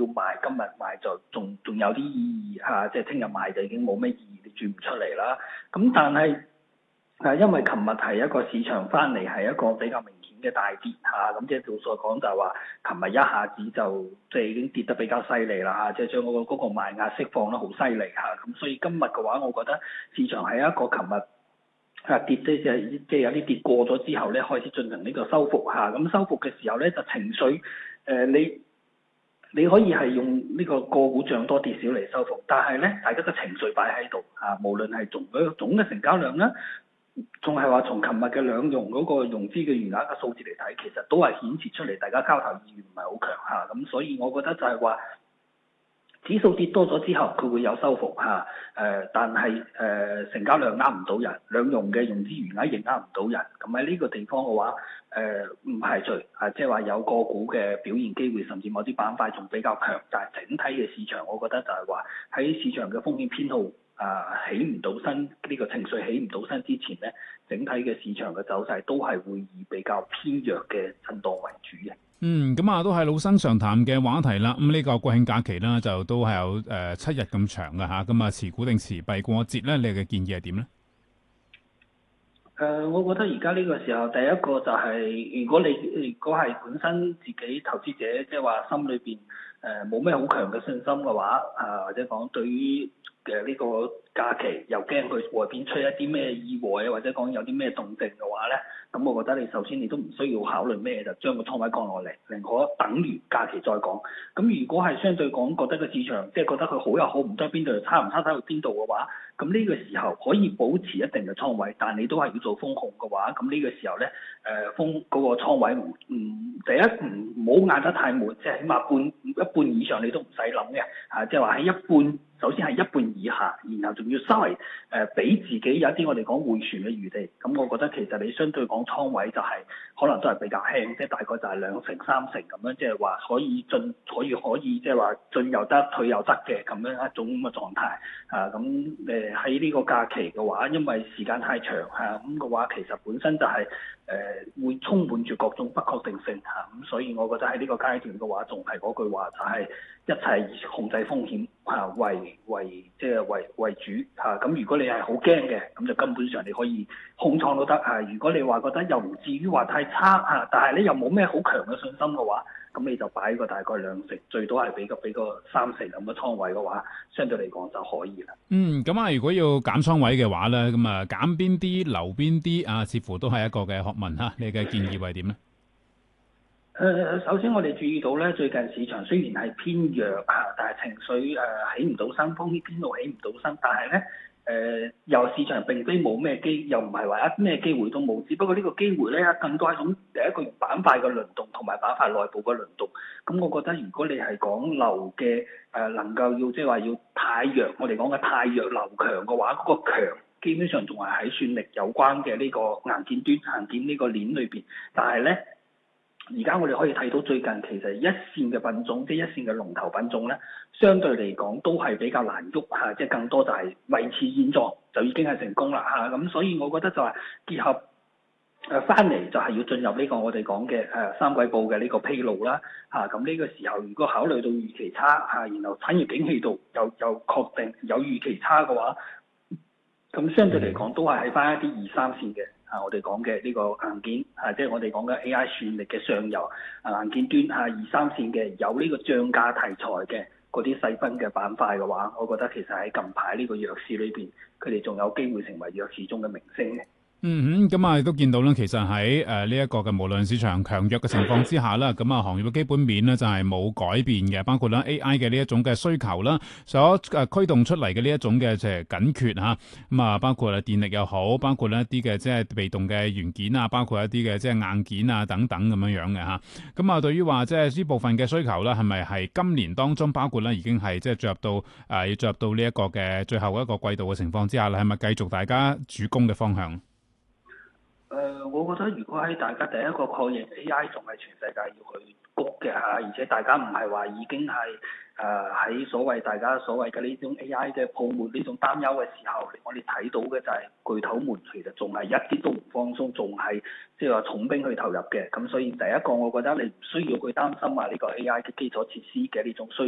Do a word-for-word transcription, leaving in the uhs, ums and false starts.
賣，今日賣就仲仲有啲意義嚇，即係聽日賣就已經冇咩意義，你轉唔出嚟啦。咁但係誒，因為琴日係一個市場翻嚟係一個比較明顯嘅大跌嚇，咁即係照所講就係話，琴日一下子就即係已經跌得比較犀利啦嚇，即係將嗰個嗰個賣壓釋放得好犀利嚇，咁所以今日嘅話，我覺得市場係一個琴日。啊跌即係即係有啲跌過咗之後咧，開始進行呢個收復嚇。咁、啊、收復嘅時候咧，就情緒誒、呃、你你可以係用呢個個股漲多跌少嚟收復，但係咧大家嘅情緒擺喺度嚇，無論係從嗰個總嘅成交量啦，仲係話從琴日嘅兩融嗰個融資嘅餘額嘅數字嚟睇，其實都係顯示出嚟大家交投意願唔係好強嚇。咁、啊、所以我覺得就係話。指數跌多咗之後，佢會有收復嚇，誒、呃，但係誒、呃、成交量呃唔到人，兩融嘅融資餘額亦呃唔到人，咁喺呢個地方嘅話，誒唔排除啊，即係話有個股嘅表現機會，甚至某啲板塊仲比較強，但係整體嘅市場，我覺得就係話喺市場嘅風險偏好啊起唔到身，呢、這個情緒起唔到身之前咧，整體嘅市場嘅走勢都係會以比較偏弱嘅震盪為主嘅。 嗯，咁啊，都係老生常談嘅話題啦。咁、這、呢個國慶假期啦，就都係有誒、呃、七日咁長嘅吓。咁啊，持股定持幣過節咧，你嘅建議係點咧？ 誒、呃，我覺得而家呢個時候，第一個就係、是、如果你如果係本身自己投資者，即係話心裏邊誒冇咩好強嘅信心嘅話，啊或者講對於嘅呢個假期又驚佢外邊出一啲咩意外啊，或者講有啲咩動靜嘅話咧，咁我覺得你首先你都唔需要考慮咩，就將個倉位降落嚟，寧可等完假期再講。咁如果係相對講覺得個市場即係覺得佢好又好，唔得邊度差唔差睇到邊度嘅話，咁呢個時候可以保持一定嘅倉位，但你都係要做風控嘅話，咁呢個時候咧，誒、呃、風嗰、那個倉位唔唔第一唔唔好壓得太滿，即係起碼半一半以上你都唔使諗嘅，嚇、啊，即係話喺一半。首先係一半以下，然後仲要稍微誒俾自己有一啲我哋講回旋嘅餘地，咁我覺得其實你相對講倉位就係、是、可能都係比較輕，即係大概就係兩成三成咁樣，即係話可以進可以可以即係話進又得退又得嘅咁樣一種咁嘅狀態啊。咁誒喺呢個假期嘅話，因為時間太長嚇，咁嘅話其實本身就係、是、誒、呃、會充滿住各種不確定性嚇，咁、啊、所以我覺得喺呢個階段嘅話，仲係嗰句話就係、是。一切以控制風險嚇為為即係為為主嚇，咁、啊、如果你係好驚嘅，咁就根本上你可以空倉都得嚇、啊。如果你話覺得又唔至於話太差嚇、啊，但係咧又冇咩好強嘅信心嘅話，咁你就擺個大概兩成，最多係俾個俾個三成咁嘅倉位嘅話，相對嚟講就可以啦。 嗯，咁啊，如果要減倉位嘅話咧，咁啊減邊啲留邊啲啊，似乎都係一個嘅學問嚇。你嘅建議係點咧？ 誒、呃，首先我哋注意到咧，最近市場雖然係偏弱嚇，但係情緒誒、呃、起唔到身，風險偏好起唔到身，但係咧誒，又、呃、市場並非冇咩機，又唔係話一咩機會都冇，只不過呢個機會咧更多係一種第一個板塊嘅輪動同埋板塊內部嘅輪動。咁我覺得如果你係講流嘅誒，能夠要即係話要太弱，我哋講嘅太弱流強嘅話，嗰、那個強基本上仲係喺算力有關嘅呢個硬件端、硬件呢個鏈裏邊，但係咧。而家我哋可以睇到最近其實一線嘅品種，即係一線嘅龍頭品種咧，相對嚟講都係比較難喐嚇，即係更多就係維持現狀就已經係成功啦嚇。咁所以我覺得就係結合誒翻嚟就係要進入呢個我哋講嘅誒三季報嘅呢個披露啦嚇。咁呢個時候如果考慮到預期差嚇，然後產業景氣度又又確定有預期差嘅話，咁相對嚟講都係喺翻一啲二三線嘅。啊！我哋講嘅呢個硬件，啊，即係我哋講嘅 A I 算力嘅上游啊，硬件端嚇二三線嘅有呢個漲價題材嘅嗰啲細分嘅板塊嘅話，我覺得其實喺近排呢個弱市裏邊，佢哋仲有機會成為弱市中嘅明星嘅。 嗯哼，咁啊亦都見到咧，其實喺誒呢一個嘅無論市場強弱嘅情況之下啦，咁啊行業嘅基本面咧就係冇改變嘅，包括啦 A I 嘅呢一種嘅需求啦，所誒驅動出嚟嘅呢一種嘅即係緊缺嚇，咁啊包括啊電力又好，包括呢一啲嘅即係被動嘅元件啊，包括一啲嘅即係硬件啊等等咁樣樣嘅嚇。咁啊對於話即係呢部分嘅需求啦，係咪係今年當中包括咧已經係即係進入到誒要進入到呢一個嘅最後一個季度嘅情況之下咧，係咪繼續大家主攻嘅方向？ 誒、呃，我覺得如果喺大家第一個確認 A I 仲係全世界要去谷嘅嚇，而且大家唔係話已經係誒喺所謂大家所謂嘅呢種 A I 嘅泡沫呢種擔憂嘅時候，我哋睇到嘅就係巨頭們其實仲係一啲都唔放鬆，仲係即係話重兵去投入嘅。咁所以第一個我覺得你唔需要去擔心話呢個 A I 嘅基礎設施嘅呢種需